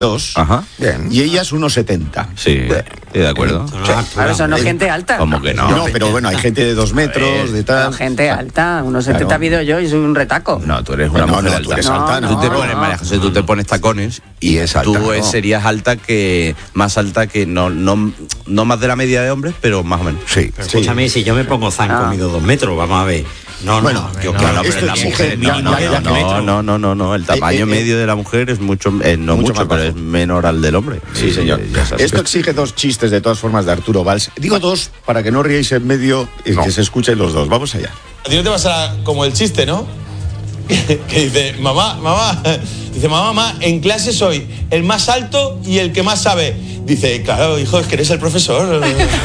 2. Ajá. Bien. Y ella es 1,70. Sí, estoy de acuerdo. Claro, eso no es gente alta. ¿Cómo que no? No, pero bueno, hay gente de 2 metros, de tal. No, gente alta, 1,70 Claro. mido yo y soy un retaco. No, tú eres una No, mujer no, alta. tú eres alta, No, Tú te no, pones, no. María José, tú te pones tacones Y es alta, tú ¿no? serías alta que más alta que no más de la media de hombres, pero más o menos. Sí, Pero sí. escúchame, si yo me pongo zanco, mido 2 metros, vamos a ver. No, Bueno, yo claro, pero esto la exige mujer mínimo de 2 metros. no, el tamaño medio de la mujer es mucho, no Mucho mucho, más pero bajo. es menor al del hombre. Sí, señor. Ya sabes. Esto exige 2 chistes de todas formas de Arturo Valls. Digo 2 para que no ríais en medio y que se escuchen los dos. Vamos allá. A ti no te pasa como el chiste, ¿no? Que dice, mamá, en clase soy el más alto y el que más sabe. Dice, claro, hijo, es que eres el profesor.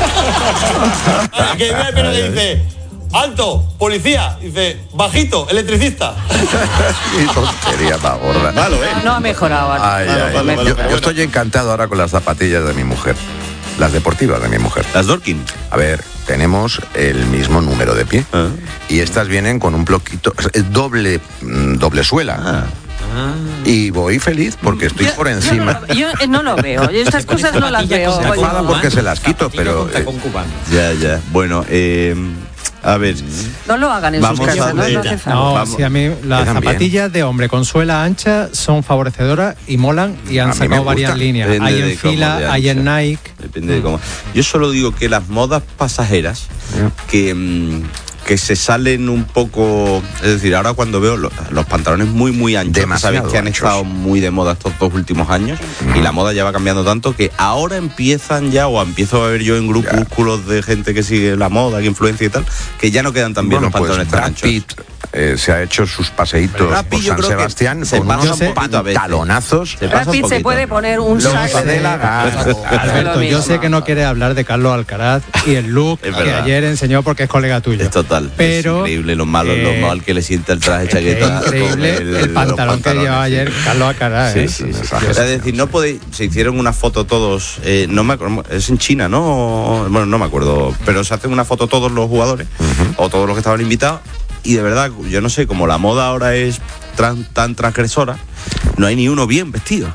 Que pero le dice, alto, policía. Dice, bajito, electricista. Qué tontería más gorda. Malo, ¿eh? No ha mejorado. Ay, Bueno, ay, pues me- yo estoy encantado ahora con las zapatillas de mi mujer. Las deportivas de mi mujer. Las Dorkin. A ver, tenemos el mismo número de pie. Ah. Y estas vienen con un bloquito, es doble suela. Ah. Y voy feliz porque estoy por encima. Yo no lo veo. Yo estas cosas no las veo. Se enfada porque se las quito, pero Con cubano. Ya. Bueno, a ver. No lo hagan en sus Vamos casas, a no ver. hace falta. No, Vamos. sí, a mí las Quedan bien. zapatillas de hombre con suela ancha son favorecedoras y molan y A han mí me sacado gusta. varias líneas. Depende Hay de en cómo de Fila, hay en ancha. Nike. Depende de cómo. Yo solo digo que las modas pasajeras que se salen un poco, es decir, ahora cuando veo los pantalones muy anchos, que Demasiado sabéis que han anchos. estado muy de moda estos 2 últimos años y la moda ya va cambiando tanto que ahora empiezan ya, o empiezo a ver yo en grupúsculos de gente que sigue la moda, que influencia y tal, que ya no quedan tan bien bueno, los pantalones pues tan Brad anchos. Pitt se ha hecho sus paseitos Brad Pitt por yo San creo que Sebastián se con pasa unos un poquito a veces. pantalonazos. Se pasa Brad un Pitt se poquito. puede poner un Lo saco. que dé la gana. Alberto, yo sé mismo. que no quieres hablar de Carlos Alcaraz y el look Es que verdad. ayer enseñó porque es colega tuyo. Es total, Pero, es increíble lo mal que le sienta el traje es chaqueta. increíble con el pantalón los que pantalones, llevaba sí. ayer Carlos Alcaraz. Sí, ¿eh? sí. mensajes. Es decir, no podéis. Se hicieron una foto todos. No me acuerdo. Es en China, ¿no? Bueno, no me acuerdo. Pero se hacen una foto todos los jugadores o todos los que estaban invitados. Y de verdad, yo no sé, como la moda ahora es tan transgresora, no hay ni uno bien vestido.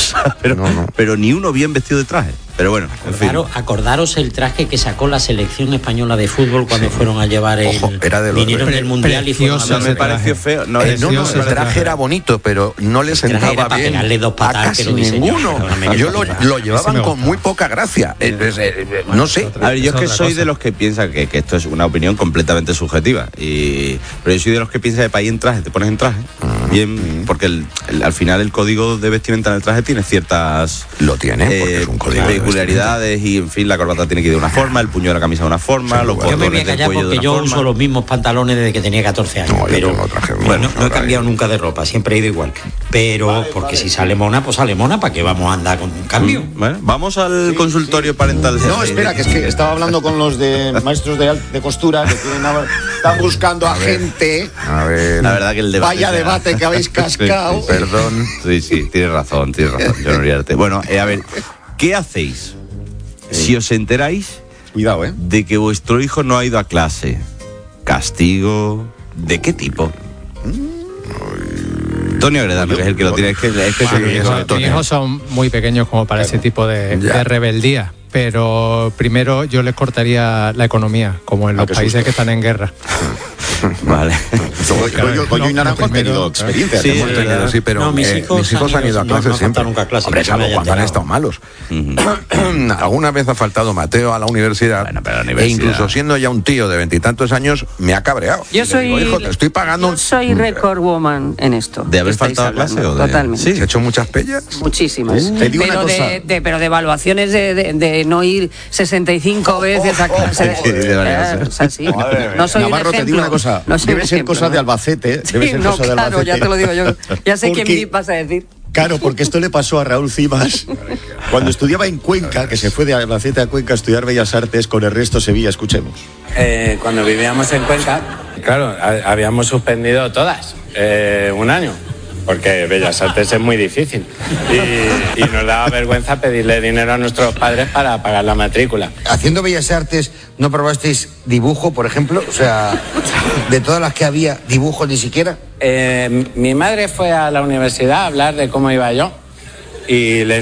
pero ni uno bien vestido de traje. Pero bueno, en fin. Acordaros el traje que sacó la selección española de fútbol cuando fueron a llevar el. Ojo, era de los vinieron del mundial y fueron a precioso No ver me ese pareció traje. feo. No, El traje era bonito, pero no le traje sentaba era para bien pegarle 2 a patadas casi que lo diseñó. ninguno. Ahora me Yo quedo lo llevaban me con gusta. muy poca gracia. No sé. A ver, yo es que Es otra soy cosa. de los que piensan que esto es una opinión completamente subjetiva. Pero yo soy de los que piensan que para ir en traje, te pones en traje. Bien, porque al final el código de vestimenta en el traje tiene ciertas Lo tiene, porque es un código de peculiaridades y, en fin, la corbata tiene que ir de una forma, el puño de la camisa de una forma, los Yo me voy a botones del callar cuello de porque una yo forma. uso los mismos pantalones desde que tenía 14 años. No, yo pero tengo traje bueno, mío, no he ahora, cambiado nunca de ropa, siempre he ido igual. Pero porque si sale mona, pues sale mona, ¿para qué vamos a andar con un cambio? Bueno, vamos al consultorio parental. No, espera, que es que estaba hablando con los de maestros de costura que están buscando a gente. A ver, La verdad que el debate. Vaya sea- debate que habéis cascado. perdón. Sí, tienes razón, John Uriarte. Bueno, a ver, ¿qué hacéis si os enteráis Cuidado, de que vuestro hijo no ha ido a clase? ¿Castigo? ¿De qué tipo? Antonio Gredano, que es el que lo tiene. Es que Mis hijos son muy pequeños como para ese tipo de rebeldía, pero primero yo les cortaría la economía, como en los qué países susto. que están en guerra. Vale. Goyo y Naranjo han tenido experiencia. Sí, Hemos tenido, sí, pero No, mis hijos han ido a no clase han siempre. faltado nunca a clase, Hombre, que yo me salvo haya cuando han enterado. estado malos. Alguna vez ha faltado Mateo a la universidad, Bueno, pero a la e universidad. incluso siendo ya un tío de 20 y tantos años, me ha cabreado. Yo Le digo, soy, hijo, te estoy pagando. yo soy record woman en esto. ¿De haber que estáis faltado a clase hablando. o de...? Totalmente. ¿Se ha hecho muchas pellas? Muchísimas. Te digo pero una cosa. pero de evaluaciones de no ir 65 veces a clase. Sí, de varias. O sea, sí. No soy Navarro, un te ejemplo. digo una cosa. No soy Debe un ser ejemplo, cosa ¿no? de Albacete. Debe Sí, ser no, cosa de claro, Albacete. ya te lo digo yo. Ya sé Porque- qué vas a decir. Claro, porque esto le pasó a Raúl Cimas cuando estudiaba en Cuenca, que se fue de Albacete a Cuenca a estudiar Bellas Artes con Ernesto Sevilla. Escuchemos. Cuando vivíamos en Cuenca, claro, habíamos suspendido todas un año, porque Bellas Artes es muy difícil. Y nos daba vergüenza pedirle dinero a nuestros padres para pagar la matrícula. Haciendo Bellas Artes, ¿no probasteis dibujo, por ejemplo? O sea, de todas las que había, dibujo ni siquiera. Mi madre fue a la universidad a hablar de cómo iba yo y le